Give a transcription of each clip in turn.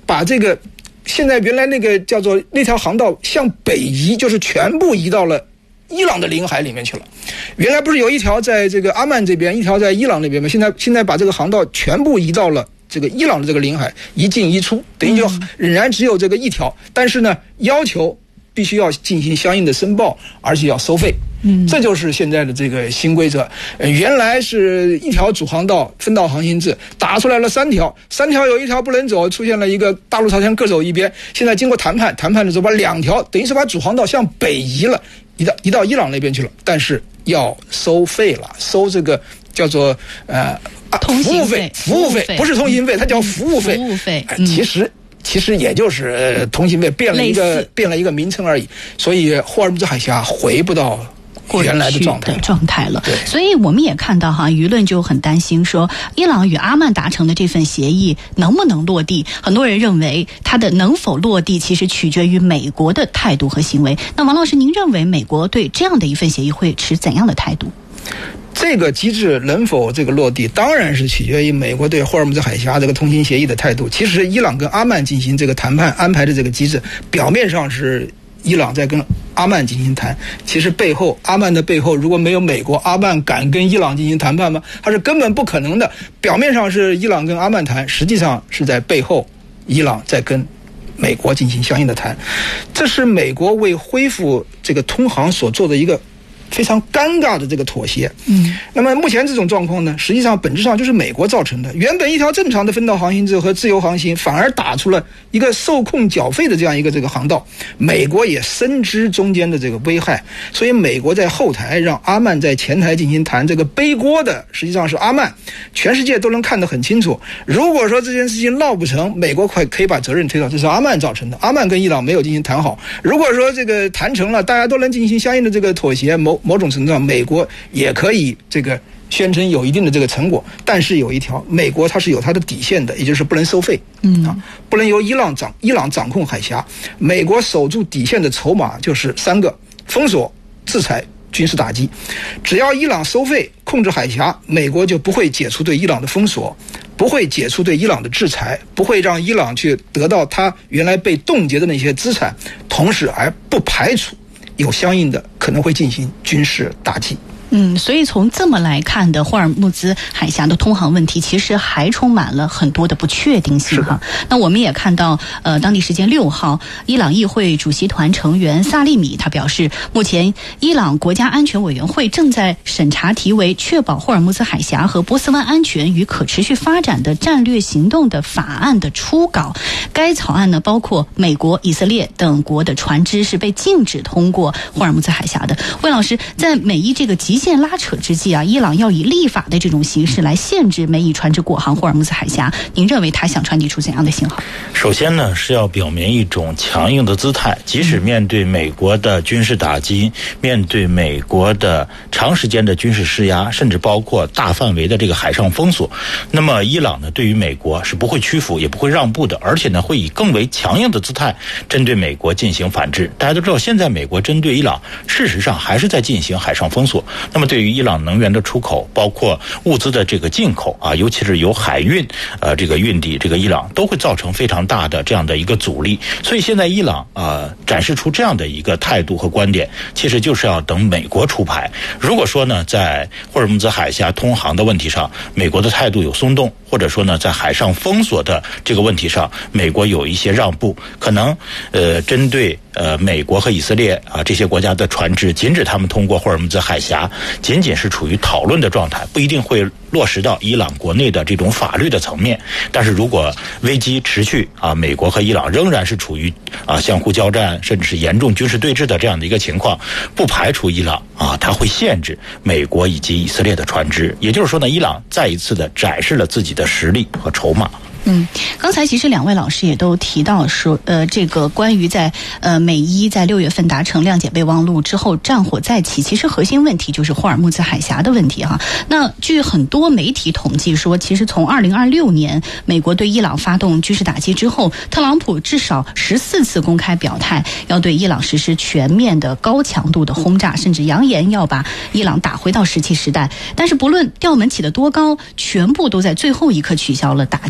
把这个现在原来那个叫做那条航道向北移，就是全部移到了伊朗的领海里面去了。原来不是有一条在这个阿曼这边，一条在伊朗那边吗？现在把这个航道全部移到了这个伊朗的这个领海，一进一出，等于就仍然只有这个一条，但是呢，要求必须要进行相应的申报，而且要收费。这就是现在的这个新规则。原来是一条主航道分道航行制，打出来了3条有一条不能走，出现了一个大陆朝鲜各走一边。现在经过谈判的时候，把2条等于是把主航道向北移了，移到伊朗那边去了，但是要收费了，收这个叫做服务费，不是通行费，它叫服务费。其实也就是通行费变了一个名称而已，所以霍尔木兹海峡回不到原来的状态了。 所以我们也看到舆论就很担心说，伊朗与阿曼达成的这份协议能不能落地？很多人认为它的能否落地其实取决于美国的态度和行为。那王老师，您认为美国对这样的一份协议会持怎样的态度？ 这个机制能否这个落地，当然是取决于美国对霍尔木兹海峡这个通行协议的态度。其实伊朗跟阿曼进行这个谈判安排的这个机制，表面上是伊朗在跟阿曼进行谈，其实阿曼的背后如果没有美国，阿曼敢跟伊朗进行谈判吗？它是根本不可能的。表面上是伊朗跟阿曼谈，实际上是在背后伊朗在跟美国进行相应的谈。这是美国为恢复这个通航所做的一个非常尴尬的这个妥协。那么目前这种状况呢，实际上本质上就是美国造成的。原本一条正常的分道航行制和自由航行，反而打出了一个受控缴费的这样一个这个航道。美国也深知中间的这个危害，所以美国在后台让阿曼在前台进行谈，这个背锅的实际上是阿曼，全世界都能看得很清楚。如果说这件事情闹不成，美国可以把责任推到这是阿曼造成的，阿曼跟伊朗没有进行谈好。如果说这个谈成了，大家都能进行相应的这个妥协，某种程度上美国也可以这个宣称有一定的这个成果。但是有一条，美国它是有它的底线的，也就是不能收费，不能由伊朗掌控海峡。美国守住底线的筹码就是3个：封锁、制裁、军事打击。只要伊朗收费控制海峡，美国就不会解除对伊朗的封锁，不会解除对伊朗的制裁，不会让伊朗去得到他原来被冻结的那些资产，同时而不排除有相应的可能会进行军事打击。 所以从这么来看的霍尔木兹海峡的通航问题，其实还充满了很多的不确定性哈。那我们也看到，当地时间6号，伊朗议会主席团成员萨利米他表示，目前伊朗国家安全委员会正在审查题为《确保霍尔木兹海峡和波斯湾安全与可持续发展的战略行动》的法案的初稿。该草案呢，包括美国、以色列等国的船只是被禁止通过霍尔木兹海峡的。魏老师，在美伊这个极限拉扯之际伊朗要以立法的这种形式来限制美伊船只过航霍尔木兹海峡，您认为他想传递出怎样的信号？ 首先呢，是要表明一种强硬的姿态，即使面对美国的军事打击，面对美国的长时间的军事施压，甚至包括大范围的这个海上封锁，那么伊朗呢，对于美国是不会屈服也不会让步的，而且呢，会以更为强硬的姿态针对美国进行反制。大家都知道，现在美国针对伊朗事实上还是在进行海上封锁。那么对于伊朗能源的出口，包括物资的这个进口尤其是由海运这个运抵这个伊朗，都会造成非常大的这样的一个阻力。所以现在伊朗展示出这样的一个态度和观点，其实就是要等美国出牌。如果说呢，在霍尔木兹海峡通航的问题上，美国的态度有松动，或者说呢，在海上封锁的这个问题上，美国有一些让步，可能针对美国和以色列这些国家的船只禁止他们通过霍尔木兹海峡，仅仅是处于讨论的状态，不一定会落实到伊朗国内的这种法律的层面。但是如果危机持续美国和伊朗仍然是处于相互交战，甚至是严重军事对峙的这样的一个情况，不排除伊朗它会限制美国以及以色列的船只。也就是说呢，伊朗再一次的展示了自己的实力和筹码。 刚才其实2位老师也都提到说，这个关于在美伊在6月份达成谅解备忘录之后战火再起，其实核心问题就是霍尔木兹海峡的问题哈。那据很多媒体统计说，其实从2026年美国对伊朗发动军事打击之后，特朗普至少14次公开表态要对伊朗实施全面的高强度的轰炸，甚至扬言要把伊朗打回到17时代。但是不论调门起得多高，全部都在最后一刻取消了打击。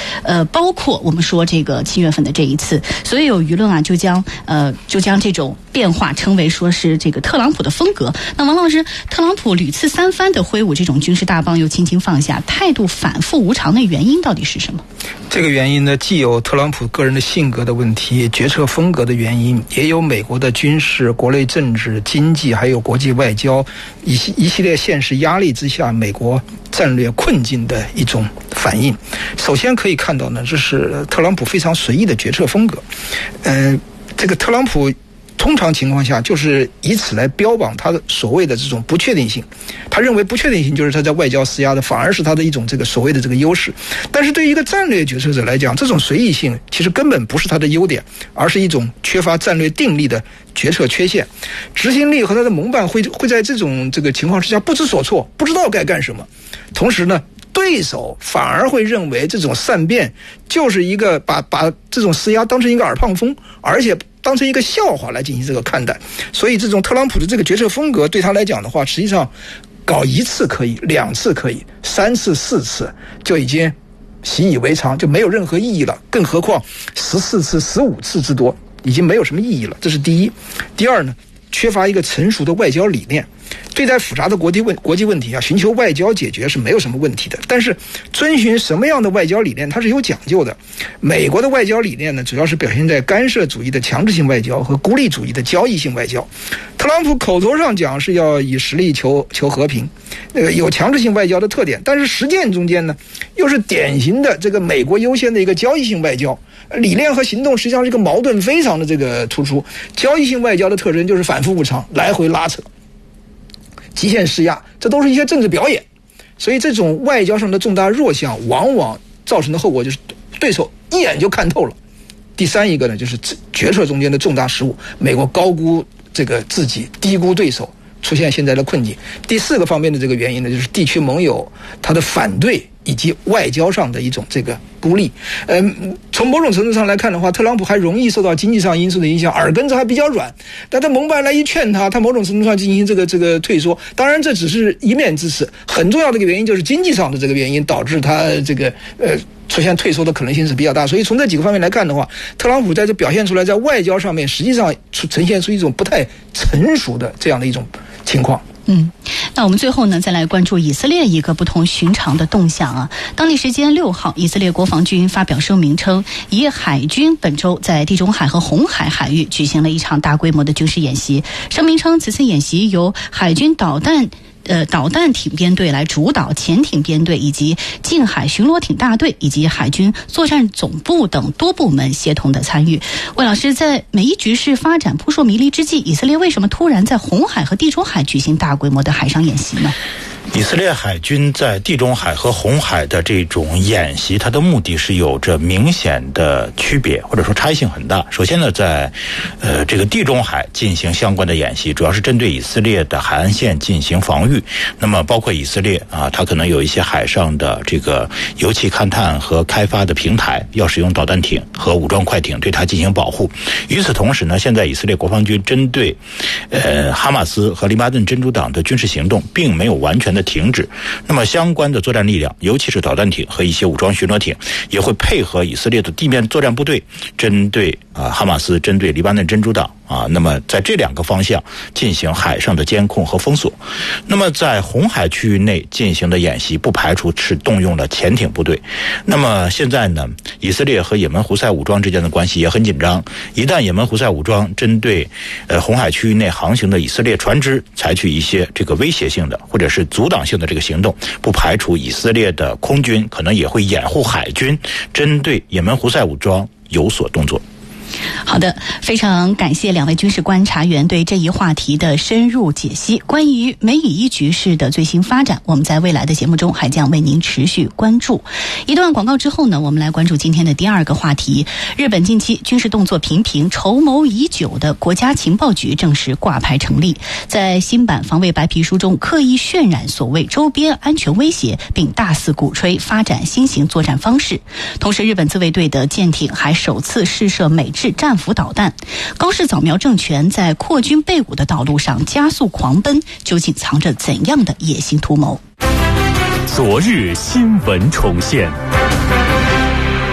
包括我们说这个7月份的这一次，所以有舆论啊就将这种变化称为说是这个特朗普的风格。那王老师，特朗普屡次三番的挥舞这种军事大棒又轻轻放下，态度反复无常的原因到底是什么？ 这个原因呢，既有特朗普个人的性格的问题、决策风格的原因，也有美国的军事、国内政治、经济还有国际外交一系列现实压力之下，美国战略困境的一种反应。首先可以看到呢，这是特朗普非常随意的决策风格。这个特朗普通常情况下就是以此来标榜他的所谓的这种不确定性，他认为不确定性就是他在外交施压的，反而是他的一种这个所谓的这个优势。但是对于一个战略决策者来讲，这种随意性其实根本不是他的优点，而是一种缺乏战略定力的决策缺陷。执行力和他的盟伴会在这个情况之下不知所措，不知道该干什么。同时呢，对手反而会认为这种善变就是一个把这种施压当成一个耳旁风，而且当成一个笑话来进行这个看待。所以这种特朗普的这个决策风格对他来讲的话，实际上搞1次可以，2次可以，3次4次就已经习以为常，就没有任何意义了。更何况14次15次之多已经没有什么意义了，这是第一。第二呢，缺乏一个成熟的外交理念。对待复杂的国际问题啊，寻求外交解决是没有什么问题的，但是遵循什么样的外交理念它是有讲究的。美国的外交理念呢，主要是表现在干涉主义的强制性外交和孤立主义的交易性外交。特朗普口头上讲是要以实力求和平，有强制性外交的特点，但是实践中间呢，又是典型的这个美国优先的一个交易性外交。理念和行动实际上是一个矛盾非常的这个突出。交易性外交的特征就是反复无常，来回拉扯，极限施压，这都是一些政治表演。所以这种外交上的重大弱项，往往造成的后果就是对手一眼就看透了。第三一个呢，就是决策中间的重大失误，美国高估这个自己，低估对手，出现现在的困境。第4个方面的这个原因呢，就是地区盟友他的反对以及外交上的一种这个孤立。从某种程度上来看的话，特朗普还容易受到经济上因素的影响，耳根子还比较软。但他盟伴来一劝他某种程度上进行这个退缩。当然这只是一面之词，很重要的一个原因就是经济上的这个原因导致他这个出现退缩的可能性是比较大。所以从这几个方面来看的话，特朗普在这表现出来，在外交上面实际上呈现出一种不太成熟的这样的一种情况。 那我们最后呢，再来关注以色列一个不同寻常的动向啊。当地时间6号，以色列国防军发表声明称，以海军本周在地中海和红海海域举行了一场大规模的军事演习。声明称，此次演习由海军导弹艇编队来主导，潜艇编队以及近海巡逻艇大队以及海军作战总部等多部门协同的参与。魏老师，在美伊局势发展扑朔迷离之际，以色列为什么突然在红海和地中海举行大规模的海上演习呢？ 以色列海军在地中海和红海的这种演习，它的目的是有着明显的区别，或者说差异性很大。首先呢，在这个地中海进行相关的演习，主要是针对以色列的海岸线进行防御。那么包括以色列啊，它可能有一些海上的这个油气勘探和开发的平台，要使用导弹艇和武装快艇对它进行保护。与此同时呢，现在以色列国防军针对哈马斯和黎巴嫩真主党的军事行动并没有完全的停止。那么相关的作战力量，尤其是导弹艇和一些武装巡逻艇，也会配合以色列的地面作战部队，针对哈马斯，针对黎巴嫩真主党那么在这2个方向进行海上的监控和封锁。那么在红海区域内进行的演习，不排除是动用了潜艇部队。那么现在呢，以色列和也门胡塞武装之间的关系也很紧张。一旦也门胡塞武装针对红海区域内航行的以色列船只采取一些这个威胁性的或者是阻挡性的这个行动，不排除以色列的空军可能也会掩护海军针对也门胡塞武装有所动作。 好的，非常感谢2位军事观察员对这一话题的深入解析。关于美以伊局势的最新发展，我们在未来的节目中还将为您持续关注。一段广告之后呢，我们来关注今天的第2个话题。日本近期军事动作频频，筹谋已久的国家情报局正式挂牌成立，在新版防卫白皮书中刻意渲染所谓周边安全威胁，并大肆鼓吹发展新型作战方式。同时，日本自卫队的舰艇还首次试射美制战斧导弹。高市早苗政权在扩军备武的道路上加速狂奔，究竟藏着怎样的野心图谋？ 昨日新闻重现。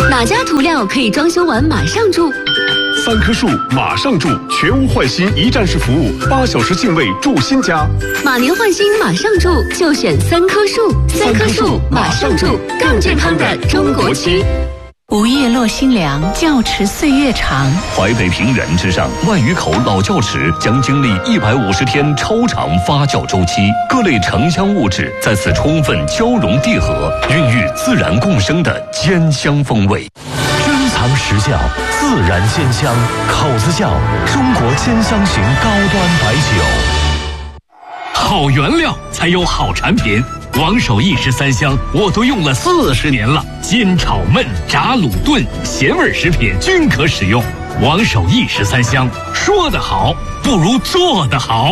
哪家涂料可以装修完马上住 ？3棵树马上住，全屋换新一站式服务，8小时净位住新家。 马年换新马上住，就选3棵树，3棵树马上住，更健康的中国区。 午夜落新凉，窖池岁月长。 淮北平原之上，万余口老窖池将经历150天超长发酵周期，各类城乡物质在此充分交融递合，孕育自然共生的坚香风味。 珍藏实窖，自然鲜香，口子窖，中国坚香型高端白酒。 好原料才有好产品。王守义13香我都用了40年了，煎炒焖炸卤炖咸味食品均可使用。王守义13香，说得好不如做得好。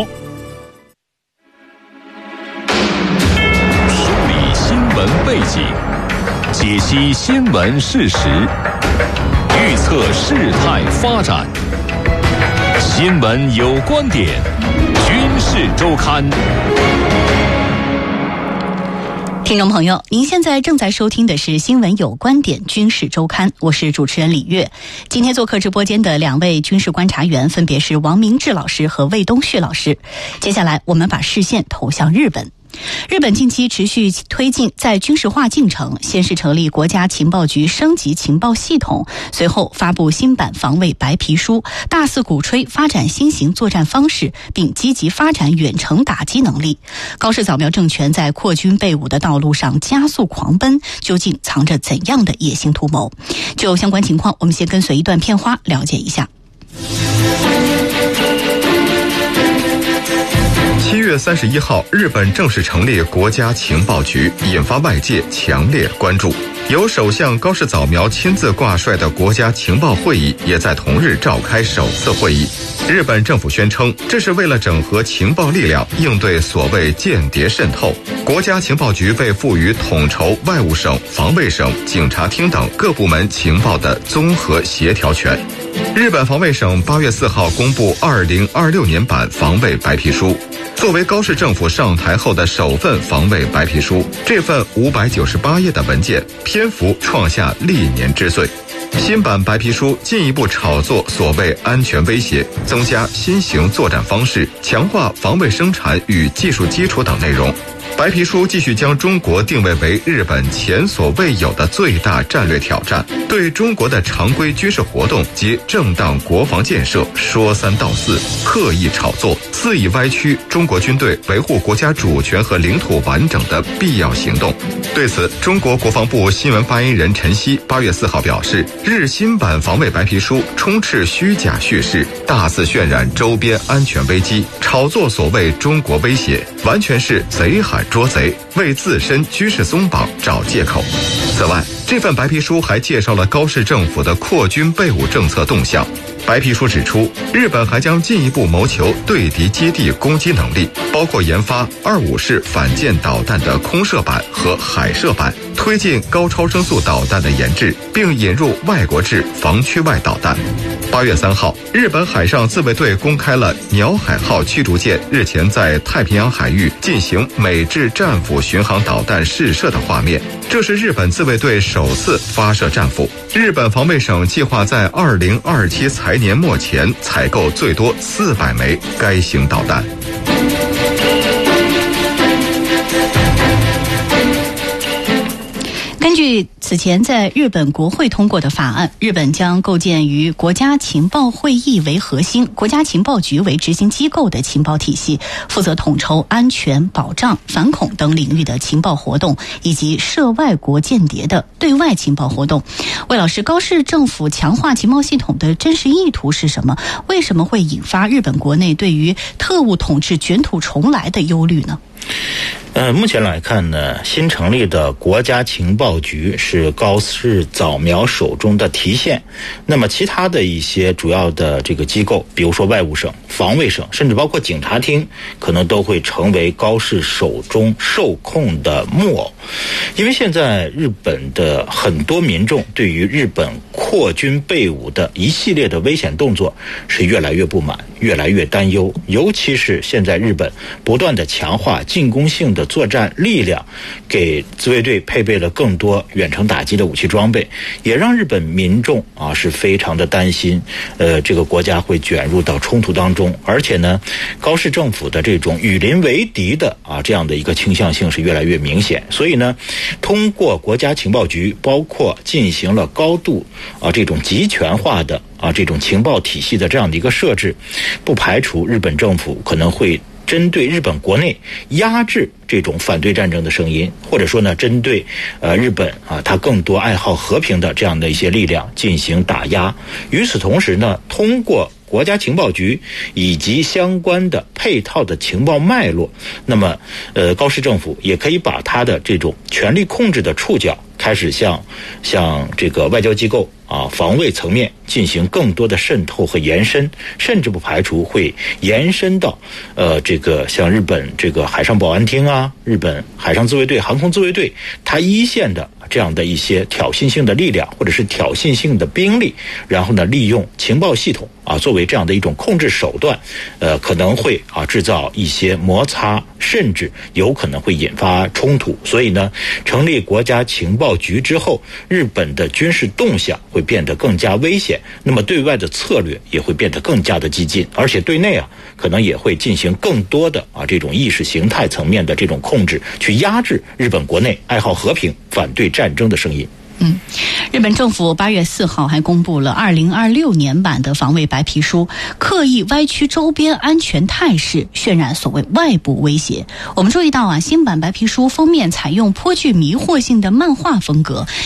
梳理新闻背景，解析新闻事实，预测事态发展。新闻有观点，军事周刊。 听众朋友，您现在正在收听的是《新闻有观点·军事周刊》，我是主持人李月。今天做客直播间的2位军事观察员分别是王明志老师和魏东旭老师。接下来，我们把视线投向日本。日本近期持续推进在军事化进程，先是成立国家情报局升级情报系统，随后发布新版防卫白皮书，大肆鼓吹发展新型作战方式，并积极发展远程打击能力。高市早苗政权在扩军备武的道路上加速狂奔，究竟藏着怎样的野心图谋？就相关情况，我们先跟随一段片花了解一下。 7月31号，日本正式成立国家情报局，引发外界强烈关注。由首相高市早苗亲自挂帅的国家情报会议也在同日召开首次会议。日本政府宣称，这是为了整合情报力量，应对所谓间谍渗透。国家情报局被赋予统筹外务省、防卫省、警察厅等各部门情报的综合协调权。日本防卫省8月4号公布2026年版防卫白皮书。作为高市政府上台后的首份防卫白皮书，这份598页的文件篇幅创下历年之最。新版白皮书进一步炒作所谓安全威胁，增加新型作战方式，强化防卫生产与技术基础等内容。白皮书继续将中国定位为日本前所未有的最大战略挑战，对中国的常规军事活动及正当国防建设说三道四，刻意炒作，肆意歪曲中国军队维护国家主权和领土完整的必要行动。对此，中国国防部新闻发言人陈希8月4号表示，日新版防卫白皮书充斥虚假叙事，大肆渲染周边安全危机，炒作所谓中国威胁，完全是贼喊捉贼，为自身军事松绑找借口。此外，这份白皮书还介绍了高市政府的扩军备武政策动向。白皮书指出，日本还将进一步谋求对敌基地攻击能力，包括研发25式反舰导弹的空射版和海射版，推进高超声速导弹的研制，并引入外国制防区外导弹。8月3号，日本海上自卫队公开了鸟海号驱逐舰日前在太平洋海域进行美制战斧巡航导弹试射的画面，这是日本自卫队首次发射战斧。日本防卫省计划在2027财年末前采购最多400枚该型导弹。 根据此前在日本国会通过的法案，日本将构建以国家情报会议为核心、国家情报局为执行机构的情报体系，负责统筹安全保障、反恐等领域的情报活动，以及涉外国间谍的对外情报活动。魏老师，高市政府强化情报系统的真实意图是什么？为什么会引发日本国内对于特务统治卷土重来的忧虑呢？ 目前来看呢，新成立的国家情报局是高市早苗手中的提线。那么其他的一些主要的这个机构，比如说外务省、防卫省，甚至包括警察厅，可能都会成为高市手中受控的木偶。因为现在日本的很多民众对于日本扩军备武的一系列的危险动作是越来越不满，越来越担忧，尤其是现在日本不断的强化进攻性的作战力量，给自卫队配备了更多远程打击的武器装备，也让日本民众是非常的担心，这个国家会卷入到冲突当中。而且呢，高市政府的这种与邻为敌的这样的一个倾向性是越来越明显。所以呢，通过国家情报局包括进行了高度这种集权化的这种情报体系的这样的一个设置，不排除日本政府可能会针对日本国内压制这种反对战争的声音，或者说呢，针对日本他更多爱好和平的这样的一些力量进行打压。与此同时呢，通过国家情报局以及相关的配套的情报脉络，那么高市政府也可以把他的这种权力控制的触角开始向这个外交机构防卫层面进行更多的渗透和延伸，甚至不排除会延伸到这个像日本这个海上保安厅日本海上自卫队、航空自卫队，它一线的这样的一些挑衅性的力量或者是挑衅性的兵力，然后呢，利用情报系统作为这样的一种控制手段，可能会制造一些摩擦，甚至有可能会引发冲突。所以呢，成立国家情报局之后，日本的军事动向会变得更加危险，那么对外的策略也会变得更加的激进，而且对内可能也会进行更多的这种意识形态层面的这种控制，去压制日本国内爱好和平、反对战争的声音。 日本政府8月4号还公布了2026年版的防卫白皮书，刻意歪曲周边安全态势，渲染所谓外部威胁。我们注意到新版白皮书封面采用颇具迷惑性的漫画风格，